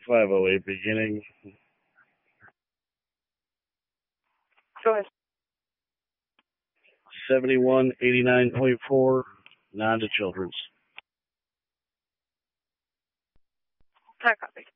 508 beginning. Go ahead. 7189.4, non to children's. I copy.